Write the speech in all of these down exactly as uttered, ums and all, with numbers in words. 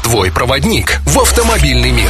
твой проводник в автомобильный мир.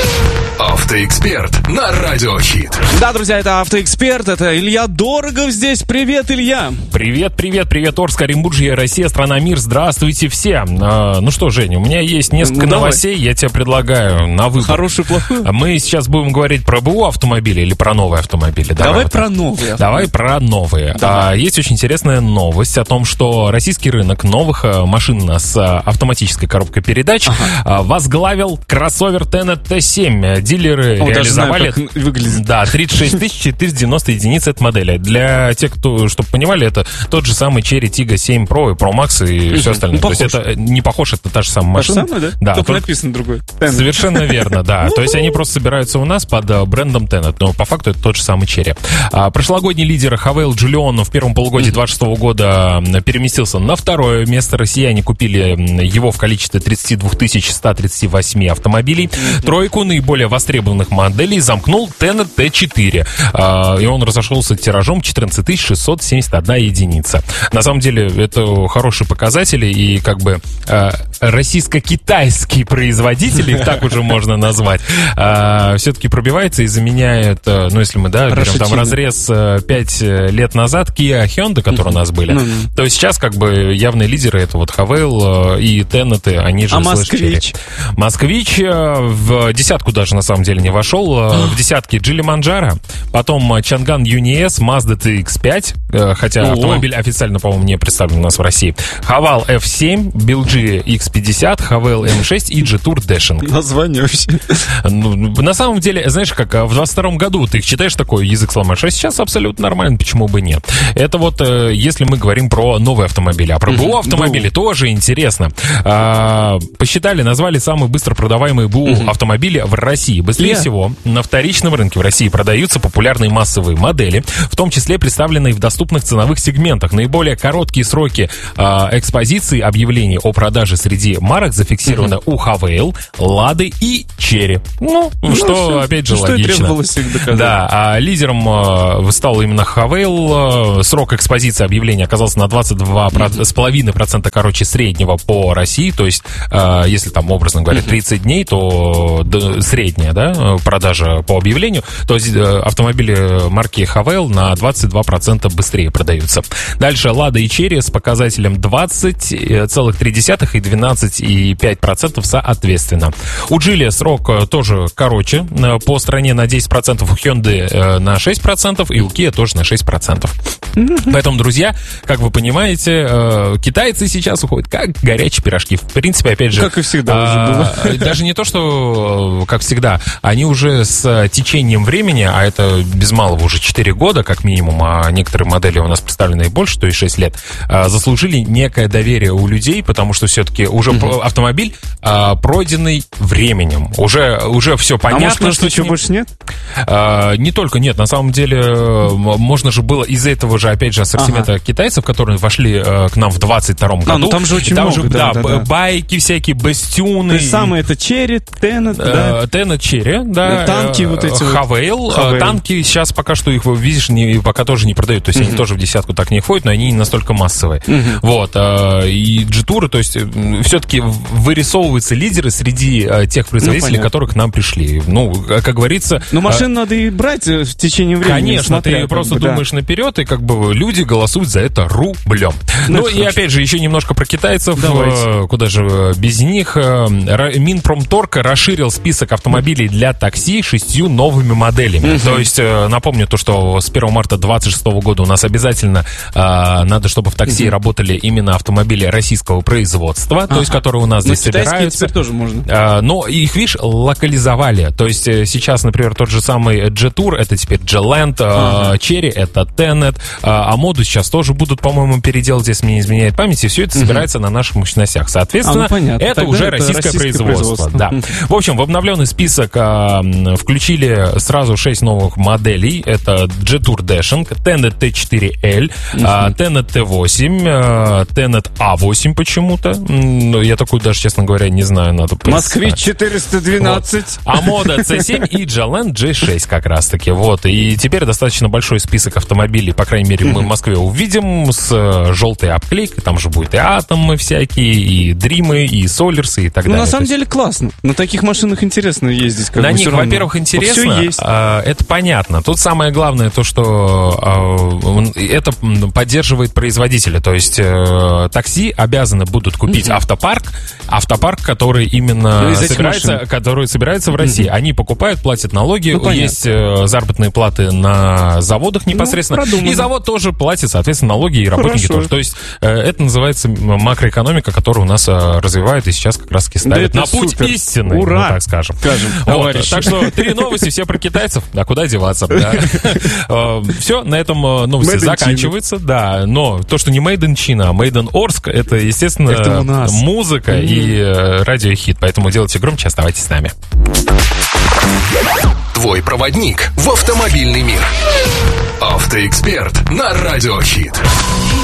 Автоэксперт на Радио Хит. Да, друзья, это Автоэксперт, это Илья Дорогов здесь. Привет, Илья. Привет, привет, привет, Орск, Оренбуржье, Россия, страна, мир. Здравствуйте все. А, ну что, Женя, у меня есть несколько ну, новостей, я тебе предлагаю на выбор. Хорошую, плохую? Мы сейчас будем говорить про БУ автомобили или про новые автомобили? Давай, Давай вот про так. новые автомобили. Давай про новые. А, есть очень интересная новость о том, что российский рынок новых машин с автоматической коробкой передач ага. возглавил кроссовер Tenet ти семь. Дилеры О, реализовали знаю, как выглядит. Да, тридцать шесть тысяч четыреста девяносто единиц этой модели. Для тех, кто, чтобы понимали, это тот же самый Cherry Tiggo семь Pro и Pro Max и все остальное. Ну, то есть это не похож, это та же самая машина. Та же самая, да? Да, только только написано другой. Совершенно верно, да. То есть они просто собираются у нас под брендом Tenet, но по факту это тот же самый Cherry. А, прошлогодний лидер Хавейл Джулион в первом полугодии двадцать шестого года переместился на второе место. Россияне купили его в количестве тридцать два тысячи сто тридцать восемь автомобилей. Тройку наиболее востребованных моделей замкнул Tenet ти четыре. А, и он разошелся тиражом четырнадцать тысяч шестьсот семьдесят одна единица. На самом деле, это хорошие показатели, и как бы а, российско-китайские производители, их так уже можно назвать, а, все-таки пробивается и заменяет, ну, если мы, да, берем там разрез пять лет назад Kia Hyundai, которые у нас были, то сейчас как бы явные лидеры это вот Хавейл и Tenet, они же а Москвич? Москвич в десятку даже на самом деле не вошел. В десятке Geely Manjaro, потом Chang'an Юни-С, Mazda си икс пять, хотя О-о. автомобиль официально, по-моему, не представлен у нас в России. Haval эф семь, Bilgi икс пятьдесят, Haval эм шесть и Jetour Dashing. Название вообще. Ну, на самом деле, знаешь, как в двадцать втором году ты их читаешь, такой язык сломаешь, а сейчас абсолютно нормально, почему бы нет. Это вот если мы говорим про новые автомобили. А про БУ автомобили тоже интересно. А, посчитали, назвали самые быстро продаваемые БУ автомобили в России. Быстрее yeah. всего на вторичном рынке в России продаются популярные массовые модели, в том числе представленные в доступных ценовых сегментах. Наиболее короткие сроки э, экспозиции объявлений о продаже среди марок зафиксированы uh-huh. у Хавейл, Лады и Cherry. Ну, ну что, все, опять же, что логично. Да, а лидером э, стал именно Хавейл. Э, срок экспозиции объявления оказался на двадцать два с половиной процента короче среднего по России. То есть, э, если там, образно говоря, тридцать дней, то да, средняя, да, продажа по объявлению, то есть автомобили марки Хавейл на двадцать два процента быстрее продаются. Дальше Лада и Cherry с показателем двадцать целых три десятых и двенадцать целых пять десятых процентов соответственно. У Geely срок тоже короче, по стране на десять процентов, у Hyundai на шесть процентов и у Kia тоже на шесть процентов. Mm-hmm. Поэтому, друзья, как вы понимаете, китайцы сейчас уходят как горячие пирожки. В принципе, опять же... Как и всегда а, уже было. Даже не то, что как всегда, они уже с течением времени, а это без малого уже четыре года, как минимум, а некоторые модели у нас представлены и больше, то есть шесть лет, заслужили некое доверие у людей, потому что все-таки уже mm-hmm. автомобиль пройденный временем. Уже, уже все понятно. А может, просто ничего больше нет? Не только, нет. На самом деле, можно же было из-за этого же, опять же, ассортимента ага. китайцев, которые вошли к нам в двадцать втором году. А, ну там же очень там много. Же, да, да, да, да, байки всякие, бастюны. То есть самые это Cherry, Tenet, да? Tenet, Cherry, да. Танки вот эти Хавейл. Вот. Танки сейчас пока что их, видишь, не, пока тоже не продают. То есть uh-huh. они тоже в десятку так не входят, но они не настолько массовые. Uh-huh. Вот. И Jetour, то есть все-таки вырисовываются лидеры среди тех производителей, ну, которые к нам пришли. Ну, как говорится... Но машин а... надо и брать в течение времени. Конечно, смотря, ты просто бы, думаешь да. наперед, и как бы люди голосуют за это рублем. Ну, ну и хорошо. Опять же, еще немножко про китайцев. Давайте. Куда же без них. Минпромторг расширил список автомобилей для такси шестью новыми моделями. Uh-huh. То есть, напомню то, что с первого марта двадцать шестого года у нас обязательно а, надо, чтобы в такси uh-huh. работали именно автомобили российского производства, uh-huh. то есть, которые у нас здесь собираются. Теперь тоже можно. А, но их, видишь, локализовали. То есть, сейчас, например, тот же самый Jetour, это теперь G-Land, uh-huh. Cherry, это Tenet, а моду сейчас тоже будут, по-моему, переделать, если мне не изменяет память, и все это собирается uh-huh. на наших мощностях. Соответственно, а, ну, это Тогда уже это российское, российское производство. производство. Да. В общем, в обновленный список а, включили сразу шесть новых моделей. Это Jetour Dashing, Tenet ти четыре эл, uh-huh. Tenet ти восемь, Tenet а восемь почему-то. Я такую даже, честно говоря, не знаю. Надо Москвич четыреста двенадцать. Вот. Амода си семь и Джален джей шесть как раз-таки. Вот. И теперь достаточно большой список автомобилей, по крайней мере, мы в Москве увидим, с желтой обклейкой. Там же будет и атомы всякие, и дримы, и солерсы, и так ну, далее. На самом деле классно. На таких машинах интересно ездить. Как на бы них, во-первых, интересно. Все есть. А, это понятно. Тут самое главное то, что а, это поддерживает производителя. То есть а, такси обязаны будут купить mm-hmm. автопарк, автопарк, который именно ну, собирается, который собирается в России. Mm-hmm. Они покупают, платят налоги, ну, есть а, заработные платы на заводах непосредственно. Ну, и завод тоже платит, соответственно, налоги и работники Хорошо. тоже. То есть а, это называется макроэкономика, которая у нас а, развивает и сейчас как раз-таки ставит да на путь супер. истины, Ура! ну, так скажем. Скажем вот, так что три новости все про китайцев, а куда деваться? Все, на этом новости заканчиваются, да, но то, что не Made in China, а Made in Орск, это, естественно, музыка и радиохит, поэтому делайте громче, оставайтесь с нами. Твой проводник в автомобильный мир. Автоэксперт на радиохит.